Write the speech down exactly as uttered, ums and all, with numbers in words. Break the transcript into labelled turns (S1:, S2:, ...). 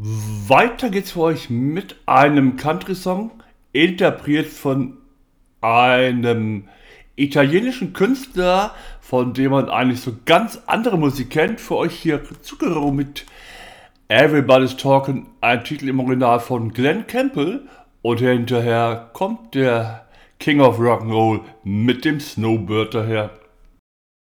S1: Weiter geht's für euch mit einem Country-Song, interpretiert von einem italienischen Künstler, von dem man eigentlich so ganz andere Musik kennt. Für euch hier Zucchero mit Everybody's Talking, ein Titel im Original von Glenn Campbell. Und hinterher kommt der King of Rock'n'Roll mit dem Snowbird daher.